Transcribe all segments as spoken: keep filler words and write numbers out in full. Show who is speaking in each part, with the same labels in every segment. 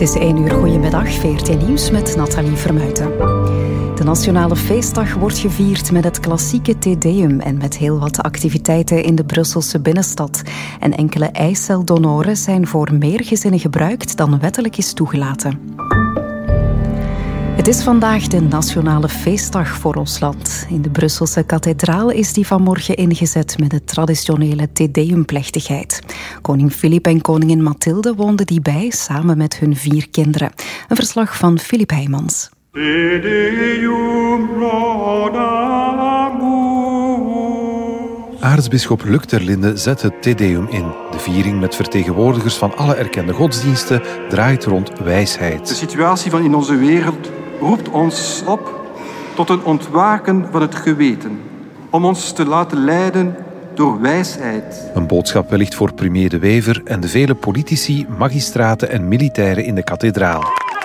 Speaker 1: Het is één uur, goedemiddag, V R T Nieuws met Nathalie Vermuijten. De Nationale Feestdag wordt gevierd met het klassieke Te Deum en met heel wat activiteiten in de Brusselse binnenstad. En enkele eiceldonoren zijn voor meer gezinnen gebruikt dan wettelijk is toegelaten. Het is vandaag de Nationale Feestdag voor ons land. In de Brusselse kathedraal is die vanmorgen ingezet met de traditionele Te Deum-plechtigheid. Koning Filip en koningin Mathilde woonden die bij, samen met hun vier kinderen. Een verslag van Filip Heijmans.
Speaker 2: Te Deum laudamus.
Speaker 3: Aartsbisschop Luc ter Linde zet het Te Deum in. De viering met vertegenwoordigers van alle erkende godsdiensten draait rond wijsheid.
Speaker 4: De situatie van in onze wereld roept ons op tot een ontwaken van het geweten, om ons te laten leiden door wijsheid.
Speaker 3: Een boodschap wellicht voor premier De Wever en de vele politici, magistraten en militairen in de kathedraal.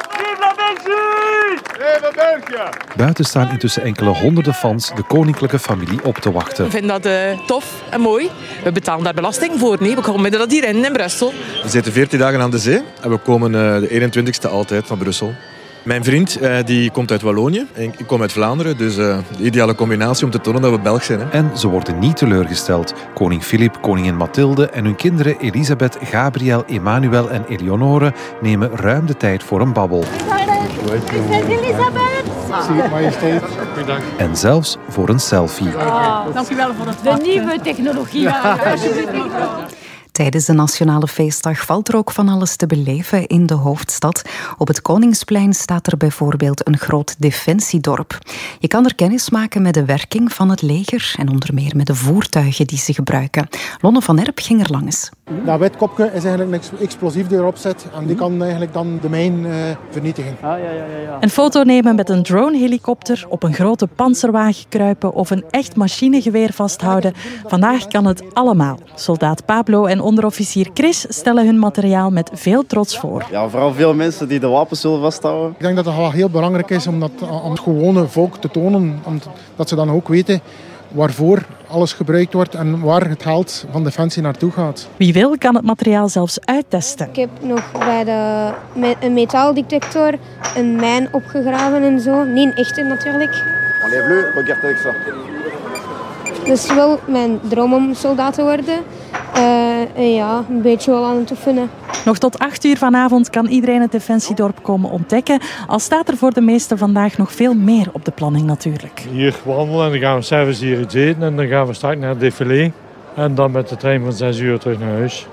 Speaker 3: Buiten staan intussen enkele honderden fans de koninklijke familie op te wachten.
Speaker 5: We vinden dat uh, tof en mooi. We betalen daar belasting voor. Nee, we komen dat hier in, in Brussel.
Speaker 6: We zitten veertien dagen aan de zee en we komen uh, de eenentwintigste altijd van Brussel. Mijn vriend uh, die komt uit Wallonië en ik kom uit Vlaanderen, dus uh, de ideale combinatie om te tonen dat we Belg zijn. Hè.
Speaker 3: En ze worden niet teleurgesteld. Koning Filip, koningin Mathilde en hun kinderen Elisabeth, Gabriel, Emmanuel en Eleonore nemen ruim de tijd voor een babbel.
Speaker 7: Elisabeth!
Speaker 8: Majesteit.
Speaker 3: Goeiedag. En zelfs voor een selfie.
Speaker 7: Oh, dank u wel voor het de nieuwe technologie.
Speaker 1: Tijdens de Nationale Feestdag valt er ook van alles te beleven in de hoofdstad. Op het Koningsplein staat er bijvoorbeeld een groot defensiedorp. Je kan er kennis maken met de werking van het leger en onder meer met de voertuigen die ze gebruiken. Lonne van Erp ging er langs.
Speaker 8: Dat wit kopje is eigenlijk een explosief die erop zit en die kan eigenlijk dan de mijn uh, vernietigen.
Speaker 9: Ah, ja, ja, ja. Een foto nemen met een drone-helikopter, op een grote panzerwagen kruipen of een echt machinegeweer vasthouden. Vandaag kan het allemaal. Soldaat Pablo en onderofficier Chris stellen hun materiaal met veel trots voor.
Speaker 10: Ja, vooral veel mensen die de wapens zullen vasthouden.
Speaker 8: Ik denk dat het wel heel belangrijk is om dat aan het gewone volk te tonen, omdat ze dan ook weten waarvoor alles gebruikt wordt en waar het geld van Defensie naartoe gaat.
Speaker 9: Wie wil kan het materiaal zelfs uittesten.
Speaker 11: Ik heb nog bij de, met een metaaldetector een mijn opgegraven en zo. Niet een echte natuurlijk.
Speaker 10: Enlève-le, regarde avec ça.
Speaker 11: Dat is wel mijn droom om soldaat te worden. Uh, en ja, een beetje wel aan het oefenen.
Speaker 9: Nog tot acht uur vanavond kan iedereen het Defensiedorp komen ontdekken. Al staat er voor de meesten vandaag nog veel meer op de planning natuurlijk.
Speaker 12: Hier wandelen en dan gaan we s'avonds hier iets eten en dan gaan we straks naar het défilé. En dan met de trein van zes uur terug naar huis.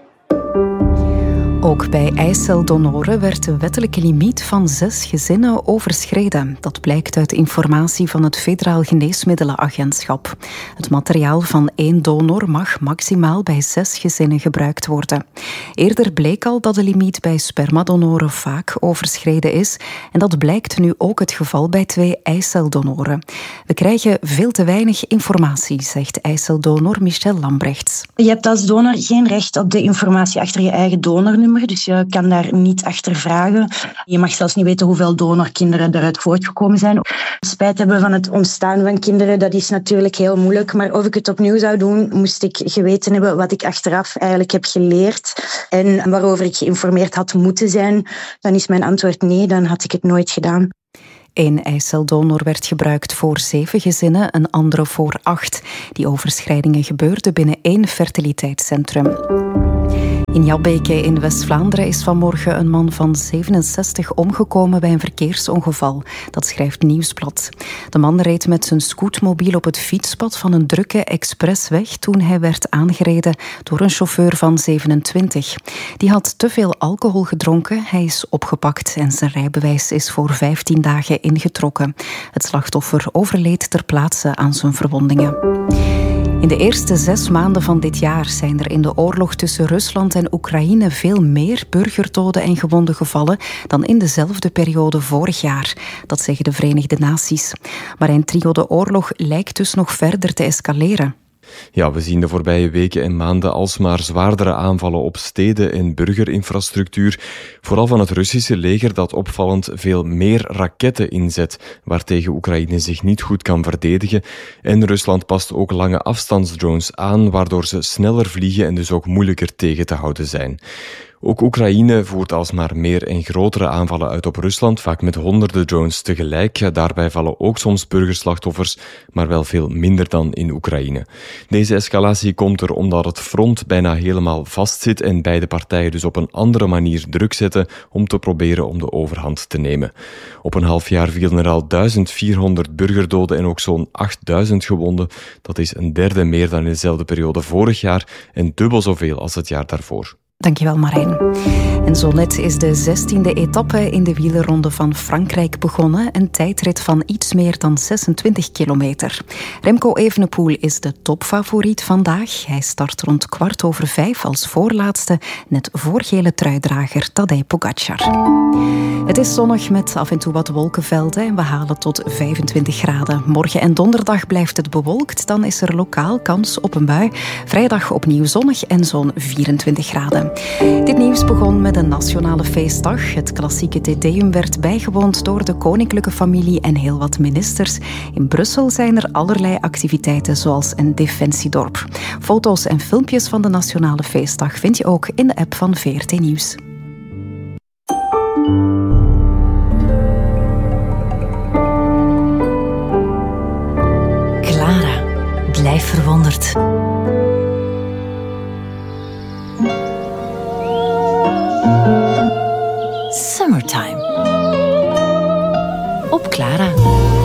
Speaker 1: Ook bij eiceldonoren werd de wettelijke limiet van zes gezinnen overschreden. Dat blijkt uit informatie van het Federaal Geneesmiddelenagentschap. Het materiaal van één donor mag maximaal bij zes gezinnen gebruikt worden. Eerder bleek al dat de limiet bij spermadonoren vaak overschreden is. En dat blijkt nu ook het geval bij twee eiceldonoren. We krijgen veel te weinig informatie, zegt eiceldonor Michelle Lambrechts.
Speaker 13: Je hebt als donor geen recht op de informatie achter je eigen donornummer. Dus je kan daar niet achter vragen. Je mag zelfs niet weten hoeveel donorkinderen eruit voortgekomen zijn. Spijt hebben van het ontstaan van kinderen, dat is natuurlijk heel moeilijk. Maar of ik het opnieuw zou doen, moest ik geweten hebben wat ik achteraf eigenlijk heb geleerd en waarover ik geïnformeerd had moeten zijn. Dan is mijn antwoord nee, dan had ik het nooit gedaan.
Speaker 1: Eén eiceldonor werd gebruikt voor zeven gezinnen, een andere voor acht. Die overschrijdingen gebeurden binnen één fertiliteitscentrum. In Jabbeke in West-Vlaanderen is vanmorgen een man van zevenenzestig omgekomen bij een verkeersongeval. Dat schrijft Nieuwsblad. De man reed met zijn scootmobiel op het fietspad van een drukke expressweg toen hij werd aangereden door een chauffeur van zevenentwintig. Die had te veel alcohol gedronken, hij is opgepakt en zijn rijbewijs is voor vijftien dagen ingetrokken. Het slachtoffer overleed ter plaatse aan zijn verwondingen. In de eerste zes maanden van dit jaar zijn er in de oorlog tussen Rusland en Oekraïne veel meer burgerdoden en gewonden gevallen dan in dezelfde periode vorig jaar. Dat zeggen de Verenigde Naties. Maar een trio de oorlog lijkt dus nog verder te escaleren.
Speaker 14: Ja, we zien de voorbije weken en maanden alsmaar zwaardere aanvallen op steden en burgerinfrastructuur. Vooral van het Russische leger dat opvallend veel meer raketten inzet, waartegen Oekraïne zich niet goed kan verdedigen. En Rusland past ook lange afstandsdrones aan, waardoor ze sneller vliegen en dus ook moeilijker tegen te houden zijn. Ook Oekraïne voert alsmaar meer en grotere aanvallen uit op Rusland, vaak met honderden drones tegelijk. Daarbij vallen ook soms burgerslachtoffers, maar wel veel minder dan in Oekraïne. Deze escalatie komt er omdat het front bijna helemaal vastzit en beide partijen dus op een andere manier druk zetten om te proberen om de overhand te nemen. Op een half jaar vielen er al duizend vierhonderd burgerdoden en ook zo'n achtduizend gewonden. Dat is een derde meer dan in dezelfde periode vorig jaar en dubbel zoveel als het jaar daarvoor.
Speaker 1: Dankjewel, Marijn. En zo net is de zestiende etappe in de wielerronde van Frankrijk begonnen. Een tijdrit van iets meer dan zesentwintig kilometer. Remco Evenepoel is de topfavoriet vandaag. Hij start rond kwart over vijf als voorlaatste, net voor gele truidrager Tadej Pogacar. Het is zonnig met af en toe wat wolkenvelden en we halen tot vijfentwintig graden. Morgen en donderdag blijft het bewolkt, dan is er lokaal kans op een bui. Vrijdag opnieuw zonnig en zo'n vierentwintig graden. Dit nieuws begon met een nationale feestdag. Het klassieke Te Deum werd bijgewoond door de koninklijke familie en heel wat ministers. In Brussel zijn er allerlei activiteiten zoals een defensiedorp. Foto's en filmpjes van de nationale feestdag vind je ook in de app van V R T Nieuws.
Speaker 15: Clara, blijf verwonderd. Summertime. Op Clara.